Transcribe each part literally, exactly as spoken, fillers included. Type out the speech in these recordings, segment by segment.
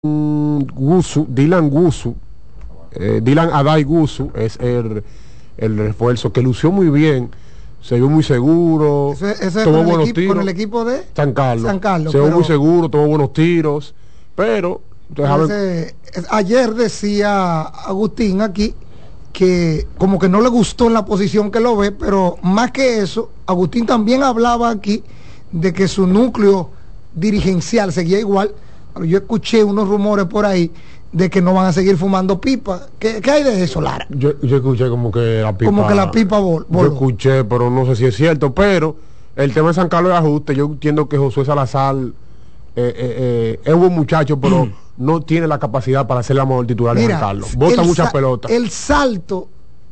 Gusu, Dylan Gusu, eh, Dylan Adai Gusu es el, el refuerzo que lució muy bien, se vio muy seguro, ese, ese tomó con buenos equipo, tiros. Con el equipo de San Carlos, San Carlos se vio pero, muy seguro, tomó buenos tiros, pero ese, ayer decía Agustín aquí que como que no le gustó en la posición que lo ve, pero más que eso, Agustín también hablaba aquí de que su núcleo dirigencial seguía igual. Yo escuché unos rumores por ahí de que no van a seguir fumando pipa. ¿Qué, qué hay de eso, Lara? Yo, yo escuché como que la pipa. Como que la pipa vol, voló. Yo escuché, pero no sé si es cierto. Pero el tema de San Carlos de ajuste, yo entiendo que Josué Salazar eh, eh, eh, es un buen muchacho, pero mm. no tiene la capacidad para ser la mejor titular de San Carlos. Bota muchas pelotas. El salto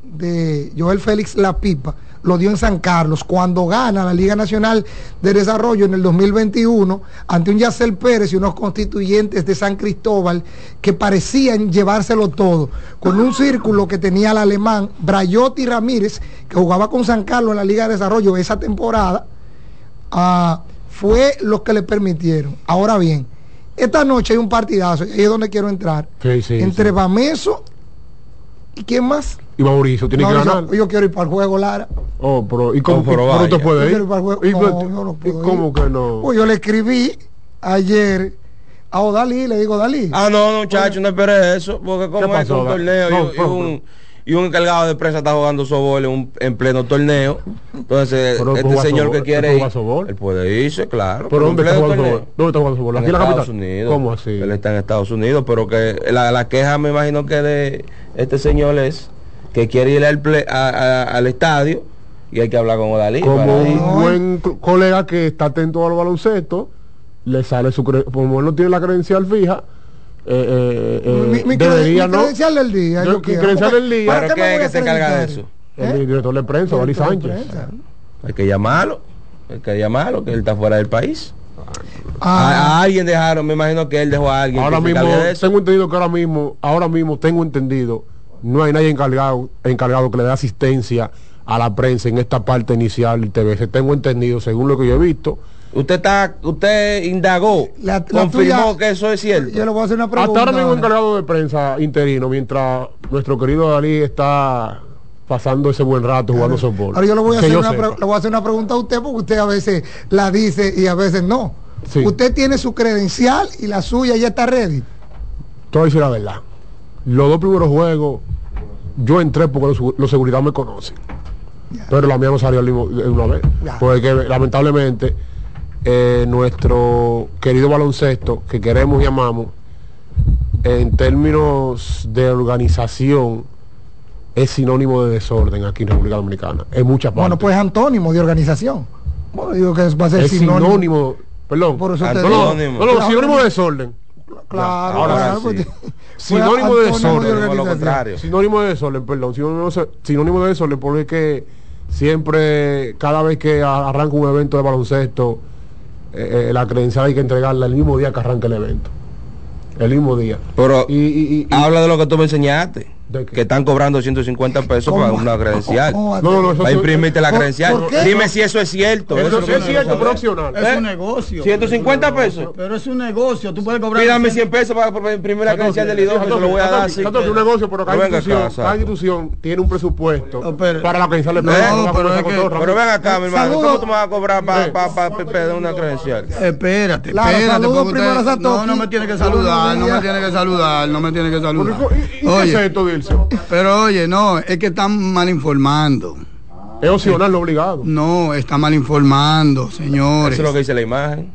de Joel Félix La Pipa lo dio en San Carlos cuando gana la Liga Nacional de Desarrollo en el dos mil veintiuno ante un Yacel Pérez y unos constituyentes de San Cristóbal que parecían llevárselo todo, con un círculo que tenía el alemán Brayotti Ramírez, que jugaba con San Carlos en la Liga de Desarrollo esa temporada. uh, fue lo que le permitieron. Ahora bien, esta noche hay un partidazo, y ahí es donde quiero entrar, sí, sí, entre sí. Bameso y ¿quién más? Y Mauricio tiene Mauricio, que ganar. Yo quiero ir para el juego, Lara. Oh, pero ¿y cómo, oh, pero ¿cómo te puede ir? ¿Y, no, yo no ¿Y cómo que no? Pues yo le escribí ayer a Odalí, le digo Odalí. Ah, no, no, muchacho, no esperes eso, porque como es un torneo no, y, y, un, y un encargado de prensa está jugando sobol en, un, en pleno torneo. Entonces, pero este señor sobol, que quiere ir, él puede irse, claro. ¿Pero dónde está jugando sobol? ¿Dónde está jugando sobol? ¿Aquí en la Estados Unidos. ¿Cómo así? Él está en Estados Unidos, pero que la, la queja me imagino que de este señor es que quiere ir al, ple, a, a, al estadio y hay que hablar con Odalí. Como un no, buen colega que está atento a los baloncesto, le sale su como él no tiene la credencial fija, eh, eh, mi, mi debería mi no credencial del día, yo, yo mi quiero, credencial del día. ¿Pero qué es que se encarga de eso? El ¿Eh? director de prensa, Odalí Sánchez. Hay que llamarlo, hay que llamarlo, que él está fuera del país. Ah. A, a alguien dejaron, me imagino que él dejó a alguien. Ahora mismo tengo entendido que ahora mismo, ahora mismo tengo entendido. No hay nadie encargado, encargado que le dé asistencia a la prensa en esta parte inicial del T V. Se tengo entendido, según lo que yo he visto. Usted está, usted indagó, la, la confirmó tuya, que eso es cierto. Yo le voy a hacer una pregunta. Hasta ahora mismo encargado de prensa interino, mientras nuestro querido Dalí está pasando ese buen rato jugando softball. Ahora yo le voy a hacer una pre, le voy a hacer una pregunta a usted, porque usted a veces la dice y a veces no. Sí. Usted tiene su credencial y la suya ya está ready. Todo dice la verdad. Los dos primeros juegos yo entré porque los, los seguridad me conocen, yeah. pero la mía no salió de una vez, yeah. porque lamentablemente eh, nuestro querido baloncesto que queremos y amamos, en términos de organización es sinónimo de desorden aquí en República Dominicana, en muchas partes. Bueno, pues es antónimo de organización. Bueno, digo que va a ser es sinónimo, sinónimo perdón, por eso antónimo. No, no, no, sinónimo de desorden. Claro, ahora claro, sí. Porque, sinónimo de desorden, de lo contrario. Sinónimo de desorden, perdón, sinónimo, sinónimo de desorden, porque es que siempre, cada vez que arranca un evento de baloncesto, eh, la credencial hay que entregarla el mismo día que arranca el evento, el mismo día. Pero y, y, y, habla de lo que tú me enseñaste, que están cobrando ciento cincuenta pesos para una credencial. No, no, no, eso para imprimirte la credencial. ¿Por qué? Dime si eso es cierto. Eso, eso es cierto, pero opcional. Es un negocio. ciento cincuenta pesos. Pero es un negocio, tú puedes cobrar. Pídame cien pesos para, para imprimir la credencial del I D O, se lo voy a dar. Es un negocio, pero cada institución, cada institución tiene un presupuesto para la credencial de prensa. Pero ven acá, mi hermano, ¿cómo tú me vas a cobrar para pedir una credencial? Espérate, espérate. No, no me tiene que saludar, no me tiene que saludar, no me tiene que saludar. ¿Y qué es esto, Dilce? Pero oye, no, es que están mal informando. Es opcional, no obligado. No, está mal informando, señores. Eso es lo que dice la imagen.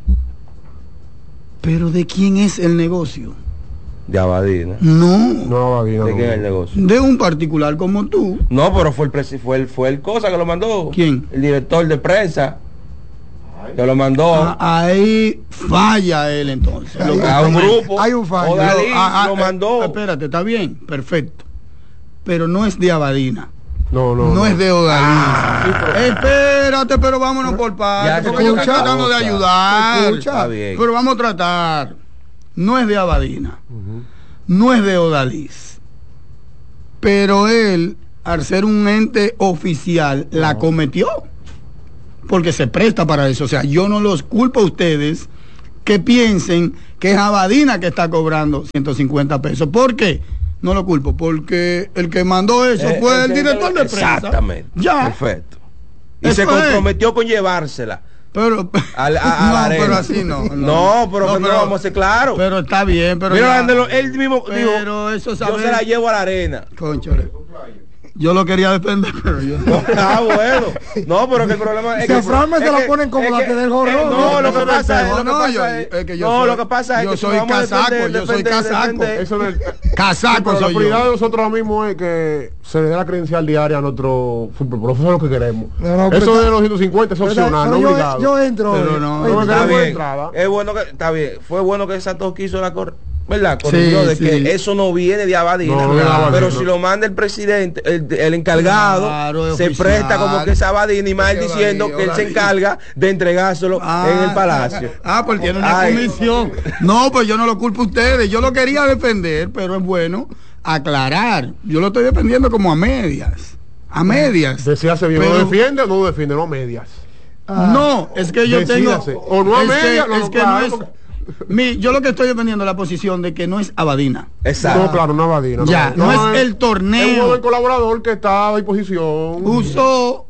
Pero ¿de quién es el negocio? De Abadina. No. No, Abadina. ¿De no. quién es el negocio? De un particular como tú. No, pero fue el fue el, fue el cosa que lo mandó. ¿Quién? El director de prensa. Que lo mandó. Ah, ahí falla él entonces. Ahí, a un grupo. Hay un fallo. Odalí ah, ah, lo mandó. Eh, espérate, está bien, perfecto. Pero no es de Abadina. No, no. No, no. es de Odalí. Ah, sí, pero... Espérate, pero vámonos por partes. Porque yo estoy tratando de ayudar. Está bien. Pero vamos a tratar. No es de Abadina. Uh-huh. No es de Odalí. Pero él, al ser un ente oficial, uh-huh. la cometió. Porque se presta para eso. O sea, yo no los culpo a ustedes que piensen que es Abadina que está cobrando ciento cincuenta pesos. ¿Por qué? No lo culpo, porque el que mandó eso eh, fue el, el director de prensa. Exactamente. Ya. Perfecto. Y eso se comprometió es. con llevársela. Pero, a, a, a no, la pero así no. No, no pero, no, pero no vamos a ser claros. Pero está bien, pero. Mira, ya, él mismo pero dijo, eso sabe, yo se la llevo a la arena. Conchole. Yo lo quería defender, pero yo no. Ah, bueno. No, pero que el problema es que. Se Fran se la ponen como la que del jorrón. No, lo que pasa es. No, lo que pasa es que. Yo soy casaco, yo soy casaco. Eso no es. Casaco soy yo. La prioridad de nosotros ahora mismo es que se le dé la credencial diaria a nuestro fútbol. Pero eso es lo que queremos. Eso de los ciento cincuenta es opcional, no obligado. Yo entro. Pero no. Está bien. Es bueno que. Está bien. Fue bueno que Satoshi hizo la correcta. ¿Verdad? Corrigió sí, de sí. que eso no viene de Abadina, no, claro, pero no. si lo manda el presidente, el, el encargado, claro, se oficial. presta como que es Abadina y más él diciendo que él se encarga de entregárselo ah, en el palacio. Ah, pues tiene una Ay. comisión. No, pues yo no lo culpo a ustedes, yo lo quería defender, pero es bueno aclarar. Yo lo estoy defendiendo como a medias. A medias. Decíase bien, pero, ¿lo defiende o no lo defiende? No a medias. Ah. No, es que yo Decídase. tengo. O no a medias, no, es que no es. Mi, yo lo que estoy defendiendo es la posición de que no es Abadina. Exacto. No, claro, no Abadina. Ya, no, no, no es, es el torneo. Es un buen colaborador que está a disposición. Usó.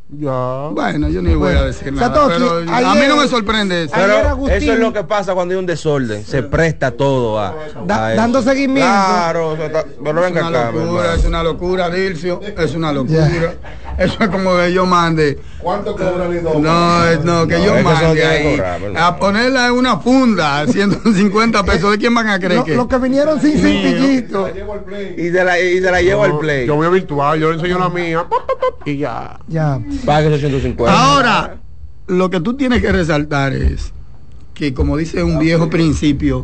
Ya. Bueno, yo ni voy a decir nada. Satoshi, pero ayer, a mí no me sorprende eso. Pero Agustín, eso es lo que pasa cuando hay un desorden. Se presta todo a, da, a dando seguimiento. Claro, está, pero venga es una acá, locura, es una locura, Dilcio. Es una locura. Yeah. Eso es como que yo mande. ¿Cuánto cobran y dos? No, no, que no, yo mande ahí cobrar, a ponerla en una funda, ciento cincuenta pesos. ¿De quién van a creer lo, que? Los que vinieron sin cintillito. Y se la, y se la llevo no, al play. Yo voy a virtual, yo le enseño la mía. Y ya. Ya. Pague esos ciento cincuenta. Ahora, lo que tú tienes que resaltar es que, como dice un viejo principio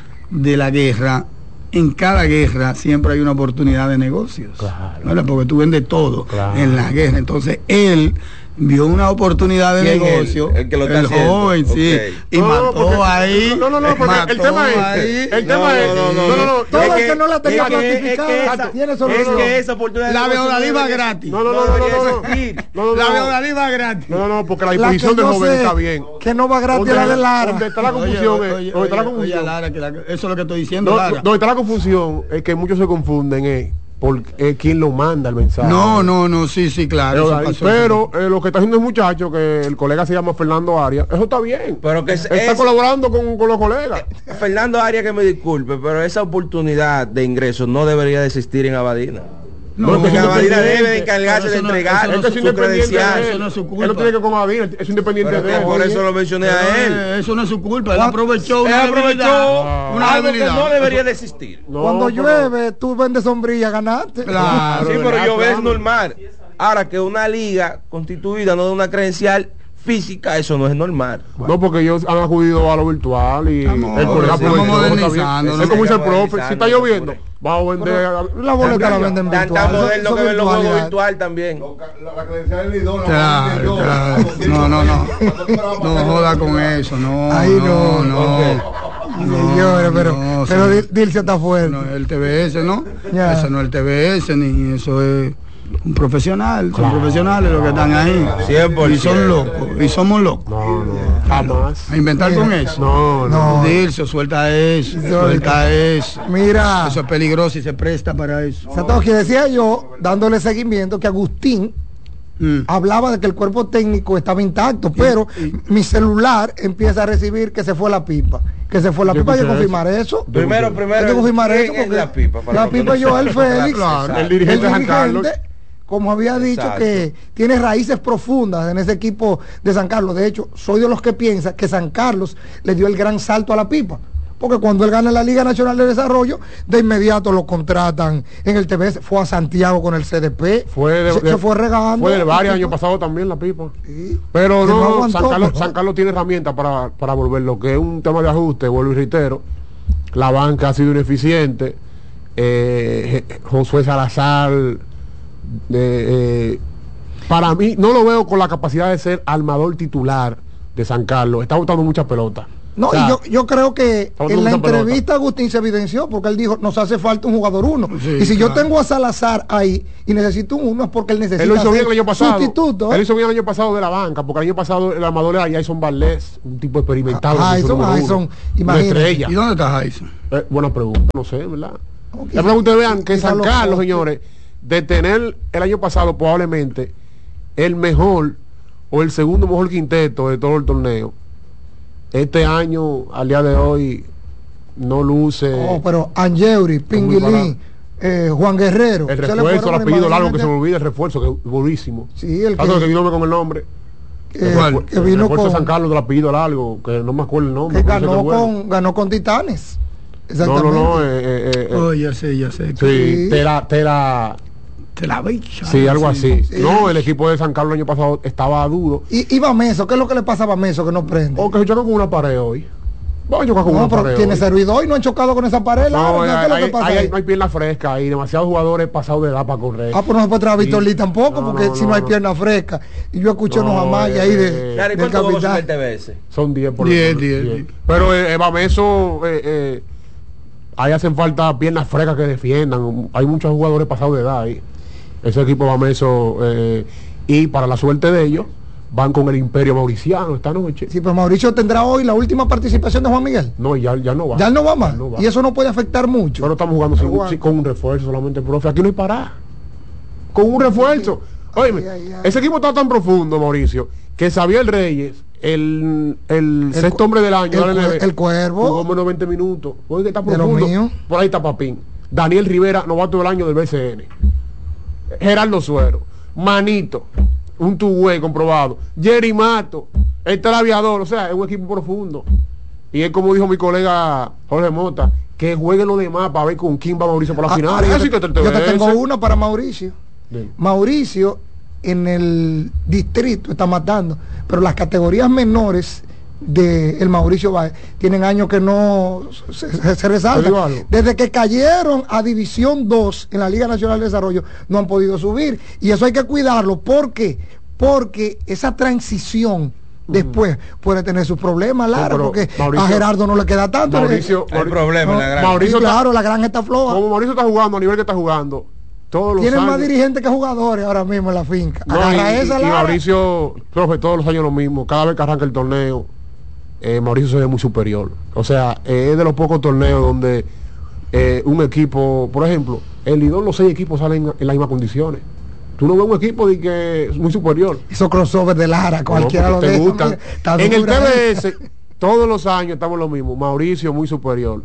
de la guerra, en cada guerra siempre hay una oportunidad de negocios. Claro. ¿Vale? Porque tú vendes todo claro. en la guerra. Entonces, él vio una oportunidad de negocio, el, el, que lo está el haciendo? joven, okay. sí, y no, mató porque, ahí. No, no, no, porque el tema es ahí, el tema es, no, no, no, no, todo el que no la tenga planificada tiene solución. Es que esa oportunidad la feudalidad va gratis. No, no, no, no, no, la feudalidad va gratis. No, no, porque la disposición del joven está bien. Que no va gratis la de Lara. Donde está la confusión es, donde está la confusión. Lara, que eso es lo que estoy diciendo, Lara. Donde está la confusión es que muchos se confunden es por eh, quién lo manda el mensaje. No, no, no, sí, sí, claro. Pero, pasó, pero eh, lo que está haciendo el muchacho, que el colega se llama Fernando Arias, eso está bien. Pero que es, está es, colaborando con, con los colegas. Eh, Fernando Arias, que me disculpe, pero esa oportunidad de ingreso no debería de existir en Abadina. No, no, porque Abadina debe de encargarse de entregar no, su credencial. Eso no es su culpa. Él no tiene que con Abadina, es independiente pero de él. Por eso lo mencioné pero a él. Eso no es su culpa, él aprovechó una él aprovechó debilidad, una algo debilidad. Que no debería de existir. No, Cuando pero... llueve, tú vendes sombrilla, ganaste. Claro, sí, pero llover es normal. Ahora que una liga constituida no de una credencial física, eso no es normal. Bueno. No, porque ellos han acudido a lo virtual y estamos, el colega estamos modernizando. Es como dice el profe, si está lloviendo, vamos a vender la boleta, la venden virtual. Tan moderno que ven los juegos virtual también. La credencial del idón. Claro, claro. No, no, no. No joda con eso, no. Ahí no, no. Señores, pero pero Dilce está fuerte. No, el T V S, ¿no? Eso no es el T V S ni eso es un profesional, son claro, profesionales los que están ahí cien por ciento. Y son locos, y somos locos. No, no, jamás. A inventar con eso. No, no. Dilcio, suelta eso, suelta eso. Mira. Eso es peligroso y se presta para eso. Satoshi, decía yo, dándole seguimiento, que Agustín mm. hablaba de que el cuerpo técnico estaba intacto, pero y, y, mi celular empieza a recibir que se fue la pipa. Que se fue la pipa, hay que confirmar eso. Primero, primero. Hay que confirmar eso porque la pipa. La pipa es Joel Félix, claro, el dirigente de San Carlos. Como había dicho, exacto, que tiene raíces profundas en ese equipo de San Carlos. De hecho, soy de los que piensa que San Carlos le dio el gran salto a la pipa. Porque cuando él gana la Liga Nacional de Desarrollo, de inmediato lo contratan en el T V S. Fue a Santiago con el C D P. Fue de, se, de, se fue regando. Fue del varios años pasado también la pipa. Sí. Pero no, no aguantó, San, Carlos, San Carlos tiene herramientas para, para volver. Lo que es un tema de ajuste, vuelvo y reitero. La banca ha sido ineficiente. Eh, Josué Salazar... De, eh, para mí no lo veo con la capacidad de ser armador titular de San Carlos. Está botando muchas pelotas. No, o sea, y yo, yo creo que en la entrevista Agustín se evidenció porque él dijo, nos hace falta un jugador uno. Sí, y si claro. yo tengo a Salazar ahí y necesito un uno es porque él necesita él lo hizo bien el año pasado. Sustituto. Él hizo bien el año pasado de la banca, porque el año pasado el armador era Jason Valdés, un tipo experimentado. Jason, Jason, imagínate. ¿Y dónde está Jason? Eh, buena pregunta, no sé, ¿verdad? Okay. La pregunta ustedes vean que San Carlos, señores, de tener el año pasado probablemente el mejor o el segundo mejor quinteto de todo el torneo, este año, al día de hoy, no luce. Oh, pero Angeuri, Pinguilín, eh, Juan Guerrero. El refuerzo, el apellido largo que se me olvida, el refuerzo, que es buenísimo. Sí, el que, que vino con el nombre. Eh, el, que vino el refuerzo con de San Carlos del apellido largo, que no me acuerdo el nombre. Que ganó, con, ganó con Titanes. Exactamente. No, no, no. Eh, eh, oh, ya sé, ya sé. Sí, sí. te la... Te la Te la bicha. Sí, algo así. Sí. No, el equipo de San Carlos el año pasado estaba duro. ¿Y iba Meso? ¿Qué es lo que le pasaba a Meso que no prende? O que se chocó con una pared hoy. Va a chocar con no, una pero pared tiene hoy. servidor y no han chocado con esa pared. No, ¿qué hay, es lo hay, que pasa hay, ahí? no hay pierna fresca y demasiados jugadores pasados de edad para correr. Ah, pues no se puede traer a Víctor Lee tampoco, no, porque no, si no, no hay no. pierna fresca. Y yo escuché unos jamás eh, ahí de, claro, del capitán. Son diez por diez, diez. Pero eh, Eva Meso, eh, eh, ahí hacen falta piernas frescas que defiendan. Hay muchos jugadores pasados de edad ahí. Ese equipo va Meso, eh, y para la suerte de ellos van con el Imperio Mauriciano esta noche. Sí, pero Mauricio tendrá hoy la última participación de Juan Miguel. No, ya, ya no va. Ya no va más. No va. Y eso no puede afectar mucho. Pero estamos jugando sin, sin, con un refuerzo solamente, profe. Aquí no hay parar. Con un refuerzo. Óyeme, ese equipo está tan profundo, Mauricio, que Xavier Reyes, el, el, el sexto hombre del año, el, el, el Cuervo, jugó menos veinte minutos. Oye, está profundo. Por ahí está Papín. Daniel Rivera, novato del año del B C N. Gerardo Suero, Manito, un tugué comprobado, Jerry Mato, está el aviador, o sea, es un equipo profundo. Y es como dijo mi colega Jorge Mota, que jueguen los demás para ver con quién va Mauricio para la ah, final. Ah, yo, te, te, te, te yo te tengo una para Mauricio. Bien. Mauricio en el distrito está matando, pero las categorías menores de el Mauricio Báez tienen años que no se, se, se resaltan. Desde que cayeron a División dos en la Liga Nacional de Desarrollo no han podido subir, y eso hay que cuidarlo. ¿Por qué? Porque esa transición después uh-huh. puede tener sus problemas, Lara, sí, porque Mauricio, a Gerardo no le queda tanto. Mauricio, hay Mauricio, problema no, en la granja. Mauricio, sí, claro, la granja está floja. Como Mauricio está jugando a nivel que está jugando, todos los tienen años, más dirigentes que jugadores ahora mismo en la finca. No, y, esa, y, y Mauricio, profe, todos los años lo mismo. Cada vez que arranca el torneo, eh, Mauricio se ve muy superior. O sea, eh, es de los pocos torneos donde eh, un equipo, por ejemplo, el Lidón, los seis equipos salen en las mismas condiciones. Tú no ves un equipo de que es muy superior. Esos crossovers de Lara, cualquiera no, lo te gustan. En el T B S, todos los años estamos lo mismo. Mauricio muy superior.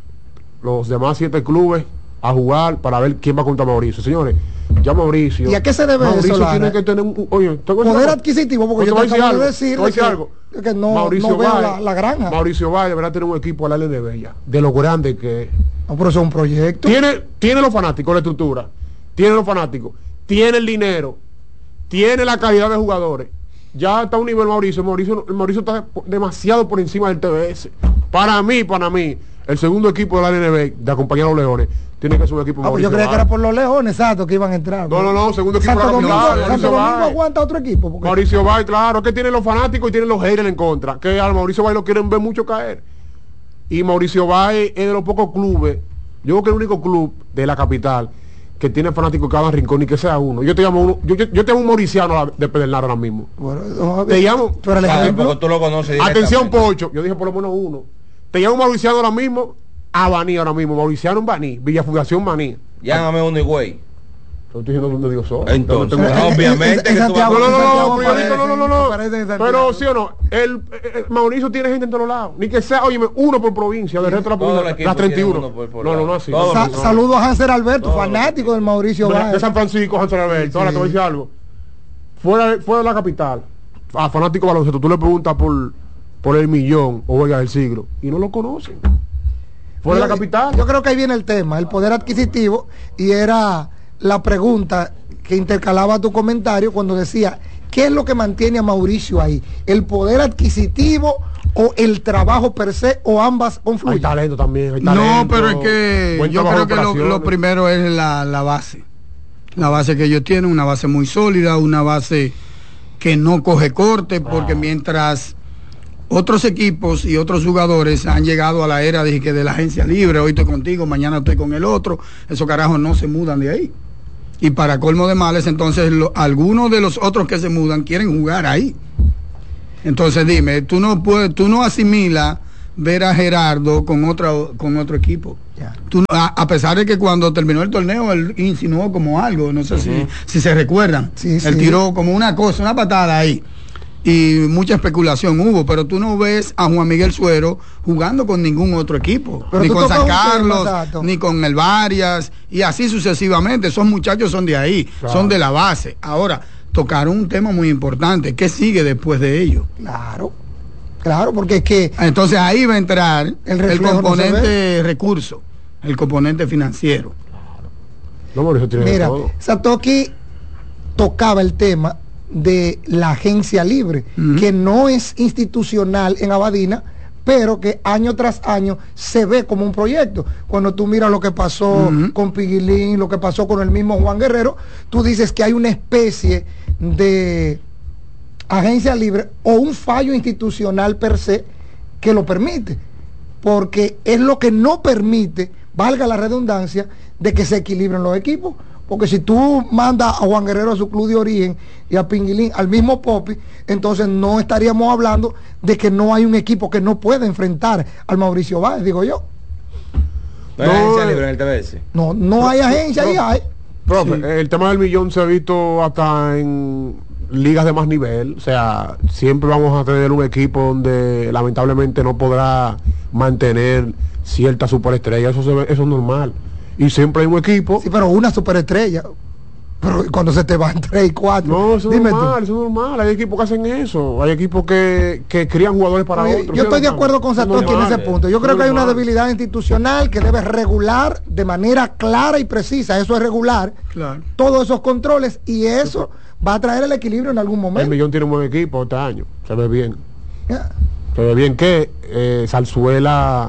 Los demás siete clubes a jugar para ver quién va contra Mauricio. Señores, ya Mauricio. ¿Y a qué se debe Mauricio eso, tiene que tener un, oye, poder adquisitivo, porque yo te acabo algo, de decir que, algo. que no, Mauricio no veo Valle, la, la granja. Mauricio Valle deberá tener un equipo al L de Bella, de lo grande que es. No, pero eso es un proyecto. Tiene, tiene los fanáticos, la estructura, tiene los fanáticos, tiene el dinero, tiene la calidad de jugadores. Ya está a un nivel Mauricio. Mauricio, Mauricio está demasiado por encima del T B S. Para mí, para mí, el segundo equipo de la N B de acompañar a los Leones tiene que ser un equipo ah, pues yo creía que era por los Leones, exacto, que iban a entrar. No, no, no, segundo equipo Santo de la Domingo, Santo Domingo aguanta otro equipo. Porque... Mauricio Bay, claro, que tiene los fanáticos y tiene los haters en contra, que al Mauricio Bay lo quieren ver mucho caer. Y Mauricio Bay es de los pocos clubes, yo creo que el único club de la capital que tiene fanáticos cada rincón y que sea uno. Yo te llamo uno, yo, yo, yo te llamo un mauriciano de Pedernal ahora mismo. Bueno, no, te llamo. Tú eres el ejemplo. Tú lo conoces. Atención, Pocho. Yo dije por lo menos uno. Te llamo un mauriciano ahora mismo a Baní ahora mismo. Mauriciano en Baní. Villa Fundación Baní. Llámame uno y güey. Estoy diciendo dónde Dios soy. Entonces, obviamente. No, no, no, no, no, no. Pero sí o no, el, el Mauricio tiene gente en todos lados. Ni que sea, oye, uno por provincia, del resto de la provincia, las treinta y uno. No, no, no, así. Saludos a Hanser Alberto, fanático del Mauricio Báez. De San Francisco, Hanser Alberto. Ahora te voy a decir algo. Fuera, fuera de la capital, a fanático baloncesto, tú le preguntas por, por el millón o Vega del Siglo y no lo conocen. Fuera de la capital. Yo creo que ahí viene el tema, el poder adquisitivo, y era la pregunta que intercalaba tu comentario cuando decía, ¿qué es lo que mantiene a Mauricio ahí? ¿El poder adquisitivo o el trabajo per se, o ambas confluyen? Hay talento también, hay talento. No, pero es que yo creo que lo, lo primero es la, la base. La base que ellos tienen, una base muy sólida, una base que no coge corte, porque ah. mientras otros equipos y otros jugadores han llegado a la era de, que de la agencia libre, hoy estoy contigo, mañana estoy con el otro, esos carajos no se mudan de ahí. Y para colmo de males, entonces lo, algunos de los otros que se mudan quieren jugar ahí. Entonces dime, tú no puedes, tú no asimilas ver a Gerardo con otro, con otro equipo. Yeah. Tú, a, a pesar de que cuando terminó el torneo él insinuó como algo, no sé uh-huh. si, si se recuerdan, sí, él sí. tiró como una cosa, una patada ahí. Y mucha especulación hubo, pero tú no ves a Juan Miguel Suero jugando con ningún otro equipo, pero ni con San Carlos, ni con el Varias, y así sucesivamente. Esos muchachos son de ahí, claro. son de la base. Ahora, tocaron un tema muy importante, ¿qué sigue después de ello? Claro, claro, porque es que... Entonces ahí va a entrar el, el componente no recurso, el componente financiero. Claro. No, eso tiene Mira, todo. Satoki tocaba el tema de la agencia libre, uh-huh. que no es institucional en Abadina, pero que año tras año se ve como un proyecto. Cuando tú miras lo que pasó uh-huh. con Piguilín, lo que pasó con el mismo Juan Guerrero, tú dices que hay una especie de agencia libre o un fallo institucional per se que lo permite, porque es lo que no permite, valga la redundancia, de que se equilibren los equipos. Porque si tú mandas a Juan Guerrero a su club de origen y a Pinguilín al mismo Popi, entonces no estaríamos hablando de que no hay un equipo que no pueda enfrentar al Mauricio Báez, digo yo. ¿No hay no, agencia libre en el T B S? No, no hay agencia, ahí hay. Profe, sí. el tema del millón se ha visto hasta en ligas de más nivel. O sea, siempre vamos a tener un equipo donde lamentablemente no podrá mantener cierta superestrella. Eso, se ve, eso es normal. Y siempre hay un equipo. Sí, pero una superestrella. Pero cuando se te van tres y cuatro. No, eso es normal, eso es normal. Hay equipos que hacen eso. Hay equipos que, que crían jugadores para Oye, otros. Yo estoy de acuerdo con Satoki en ese punto. Yo creo que hay una debilidad institucional que debe regular de manera clara y precisa. Eso es regular. Claro. Todos esos controles y eso va a traer el equilibrio en algún momento. El Millón tiene un buen equipo este año. Se ve bien. Yeah. Se ve bien que eh, Zarzuela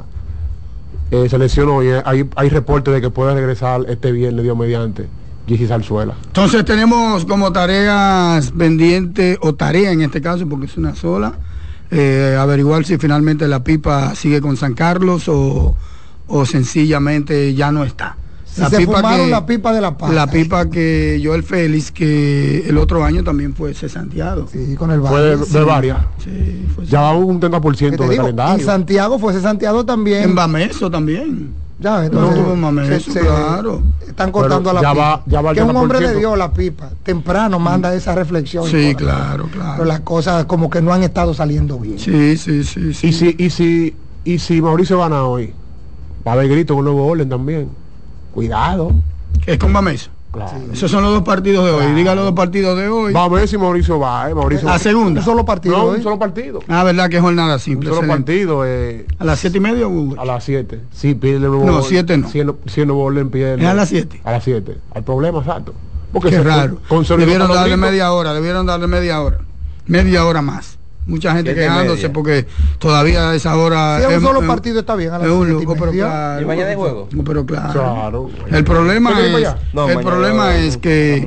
eh, se lesionó y hay, hay reportes de que puede regresar este viernes, Dios mediante. Gigi Zarzuela. Entonces tenemos como tareas pendientes, o tarea en este caso, porque es una sola, eh, averiguar si finalmente la pipa sigue con San Carlos o, o sencillamente ya no está. Si la se pipa fumaron que, la pipa de la paz. La pipa que Joel Félix, que el otro año también fue Santiago. Sí, con el Fue de, de sí. varias. Sí, fue ya va un treinta por ciento de digo, calendario. En Santiago fue Santiago también. En Bameso también. Ya, entonces, no, Bameso, se, claro. Están cortando a la ya pipa. Va, ya va que un hombre de Dios la pipa. Temprano manda esa reflexión. Sí, claro, claro. Pero las cosas como que no han estado saliendo bien. Sí, sí, sí. sí. Y si, y si, y si Mauricio gana hoy, va a haber grito con un nuevo orden también. Cuidado. Es con Bameso. Claro. Sí. Esos son los dos partidos de hoy. Claro. Diga los dos partidos de hoy. Bameso y Mauricio va, eh. Mauricio a segunda. Un solo partido. No, ¿eh? un solo partido. Ah, verdad que es jornada simple. Un solo excelente. partido. Eh, ¿A las siete y media o a las siete? Sí, pide el nuevo. No, siete no. Si el, si el nuevo orden pide. Es a las siete. A las siete. Al problema, exacto. Porque qué raro. Debieron darle media hora, debieron darle media hora. Media hora más. Mucha gente quejándose porque todavía a esa hora. Si es un solo es, partido está bien. A las es un lujo, pero claro. ¿Y mañana de juego? Pero claro. claro el problema es, no, el problema es que,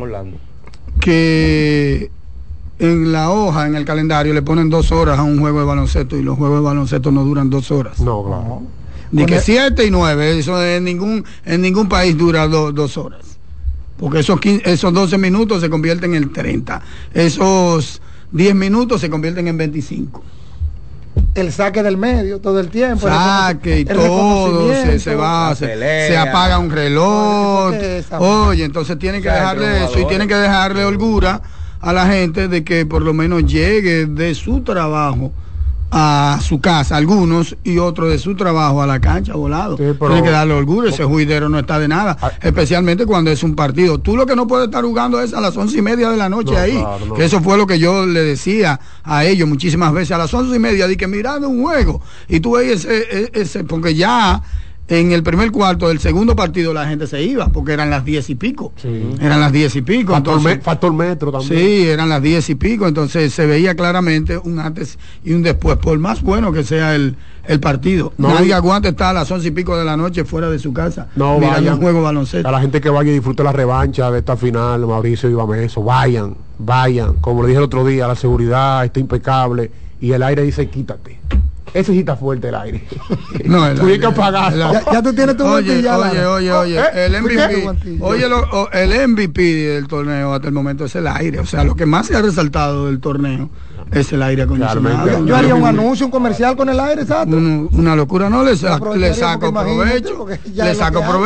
que en la hoja, en el calendario, le ponen dos horas a un juego de baloncesto y los juegos de baloncesto no duran dos horas. No, claro. Ni que siete y nueve, eso en ningún, en ningún país dura do, dos horas. Porque esos, quince, esos doce minutos se convierten en treinta. Esos diez minutos se convierten en veinticinco. El saque del medio todo el tiempo. Saque y todo, se, se va, se, se apaga un reloj. Oye, entonces tienen que dejarle eso y tienen que dejarle holgura a la gente de que por lo menos llegue de su trabajo a su casa, algunos, y otros de su trabajo a la cancha volado. Sí, pero tiene que darle orgullo, ese juidero no está de nada, ah, especialmente cuando es un partido. Tú lo que no puedes estar jugando es a las once y media de la noche no, ahí, claro, no. Que eso fue lo que yo le decía a ellos muchísimas veces, a las once y media, de que mirando un juego, y tú ves ese, ese, porque ya en el primer cuarto del segundo partido la gente se iba, porque eran las diez y pico. Sí. Eran las diez y pico. Factor, entonces, me, factor metro también. Sí, eran las diez y pico, entonces se veía claramente un antes y un después, por más bueno que sea el, el partido. No, nadie aguanta estar a las once y pico de la noche fuera de su casa no, mirando vayan, un juego baloncesto. A la gente que vaya y disfrute la revancha de esta final, Mauricio y Bameso, vayan, vayan. Como le dije el otro día, la seguridad está impecable y el aire dice quítate. ese sí está fuerte el aire. No, el Tuviste que apagarlo. Ya, ya tú tienes tu Oye, ya, oye, oye, oye, ¿Eh? el M V P, oye, lo, el M V P del torneo hasta el momento es el aire. O sea, lo que más se ha resaltado del torneo es el aire acondicionado. Yo, yo haría un anuncio, un comercial con el aire, exacto. Una, una locura, no le, saco, le saco provecho, le saco provecho.